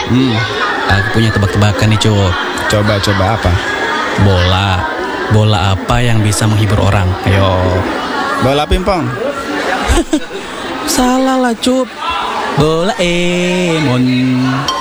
Aku punya tebak-tebakan nih, Cup. Coba apa? Bola apa yang bisa menghibur orang? Ayo. Bola pingpong. Salah lah, Cup. Doraemon.